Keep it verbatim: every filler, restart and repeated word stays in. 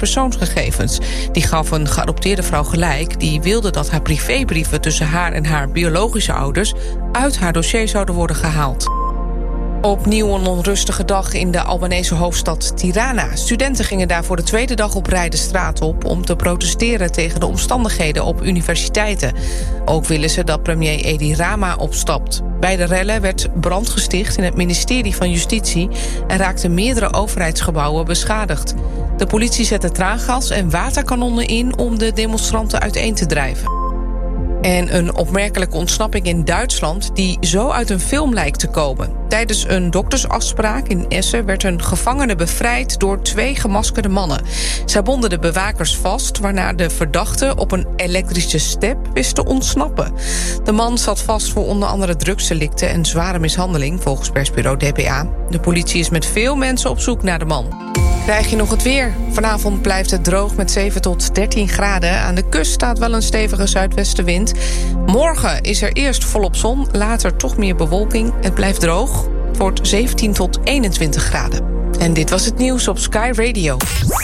persoonsgegevens. Die gaf een geadopteerde vrouw gelijk. Die wilde dat haar privébrieven tussen haar en haar biologische ouders uit haar dossier zouden worden gehaald. Opnieuw een onrustige dag in de Albanese hoofdstad Tirana. Studenten gingen daar voor de tweede dag op rij de straat op om te protesteren tegen de omstandigheden op universiteiten. Ook willen ze dat premier Edi Rama opstapt. Bij de rellen werd brand gesticht in het ministerie van Justitie en raakten meerdere overheidsgebouwen beschadigd. De politie zette traangas en waterkanonnen in om de demonstranten uiteen te drijven. En een opmerkelijke ontsnapping in Duitsland die zo uit een film lijkt te komen. Tijdens een doktersafspraak in Essen werd een gevangene bevrijd door twee gemaskerde mannen. Zij bonden de bewakers vast, waarna de verdachte op een elektrische step wist te ontsnappen. De man zat vast voor onder andere drugsdelicten en zware mishandeling, volgens persbureau D P A. De politie is met veel mensen op zoek naar de man. Krijg je nog het weer? Vanavond blijft het droog met zeven tot dertien graden. Aan de kust staat wel een stevige zuidwestenwind. Morgen is er eerst volop zon, later toch meer bewolking. Het blijft droog. Het wordt zeventien tot eenentwintig graden. En dit was het nieuws op Sky Radio.